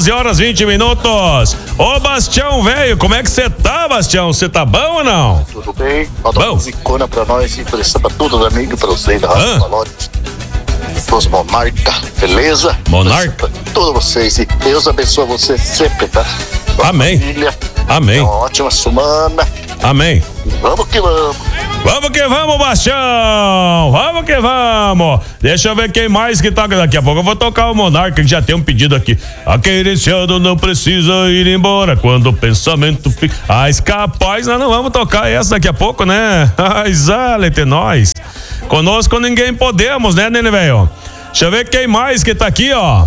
11h20. Ô, Bastião, velho, como é que você tá, Bastião? Você tá bom ou não? Tudo bem? Manda uma musicona pra nós e presta pra todos os amigos, pra vocês da Rádio Malote. Os Monarca, beleza? Monarca. Pra todos vocês e Deus abençoe você sempre, tá? Amém. Família. Amém. Uma ótima semana. Amém. Vamos que vamos. Vamos que vamos, Bastião! Vamos que vamos! Deixa eu ver quem mais que toca. Daqui a pouco eu vou tocar o Monarca, que já tem um pedido aqui. Acariciando não precisa ir embora quando o pensamento fica... capaz, nós não vamos tocar essa daqui a pouco, né? Zalete, nós. Conosco ninguém podemos, né, Nene velho? Deixa eu ver quem mais que tá aqui, ó.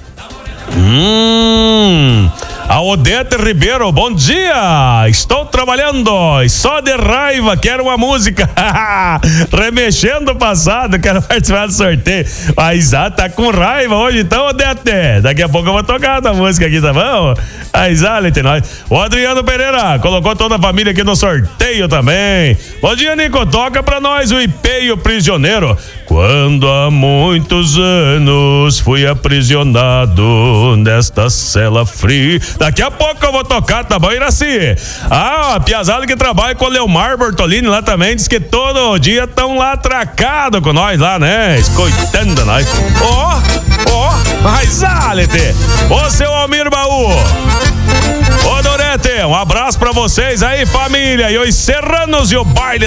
A Odete Ribeiro, bom dia! Estou trabalhando e só de raiva quero uma música. Remexendo o passado, quero participar do sorteio. Mas tá com raiva hoje, então, Odete. Daqui a pouco eu vou tocar a música aqui, tá bom? O Adriano Pereira colocou toda a família aqui no sorteio também. Bom dia, Nico. Toca pra nós o Ipeio Prisioneiro. Quando há muitos anos fui aprisionado nesta cela fria. Daqui a pouco eu vou tocar, tá bom, Iraci? A piazada que trabalha com o Leomar Bortolini lá também diz que todo dia estão lá atracados com nós lá, né? Escutando nós. Mas Alete, ô seu Almir Baú, ô Dorete, um abraço pra vocês aí, família, e os serranos e o baile